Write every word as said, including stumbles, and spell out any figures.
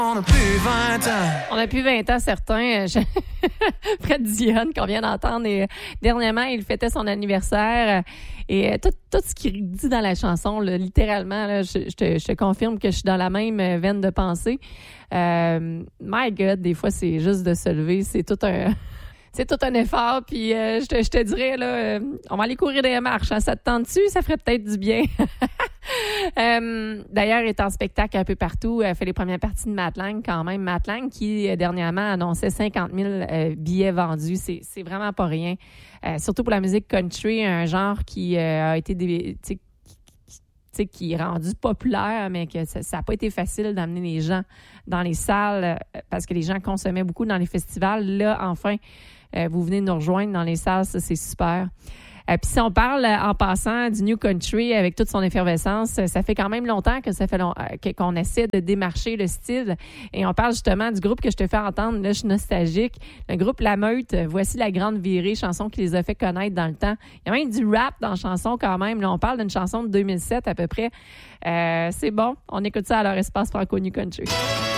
On a plus vingt ans. On a plus vingt ans, certains. Je... Fred Dionne, qu'on vient d'entendre. Et dernièrement, il fêtait son anniversaire. Et tout, tout ce qu'il dit dans la chanson, là, littéralement, là, je, je, te, je te confirme que je suis dans la même veine de pensée. Euh, my God, des fois, c'est juste de se lever. C'est tout un... C'est tout un effort, puis euh, je, te, je te dirais, là, euh, on va aller courir des marches. Hein, ça te tente-tu? Ça ferait peut-être du bien. euh, d'ailleurs, elle est en spectacle un peu partout. Elle fait les premières parties de Matt Lang, quand même. Matt Lang, qui, euh, dernièrement, annonçait cinquante mille euh, billets vendus. C'est, c'est vraiment pas rien. Euh, surtout pour la musique country, un genre qui euh, a été... Des, T'sais, qui est rendu populaire, mais que ça n'a pas été facile d'amener les gens dans les salles parce que les gens consommaient beaucoup dans les festivals. Là, enfin, euh, vous venez nous rejoindre dans les salles, ça, c'est super. Euh, Puis si on parle euh, en passant du New Country avec toute son effervescence, euh, ça fait quand même longtemps que ça fait long, euh, qu'on essaie de démarcher le style. Et on parle justement du groupe que je te fais entendre, là, je suis nostalgique. Le groupe La Meute, euh, voici la grande virée, chanson qui les a fait connaître dans le temps. Il y a même du rap dans la chanson quand même. Là, on parle d'une chanson de deux mille sept à peu près. Euh, c'est bon, on écoute ça à leur espace franco New Country.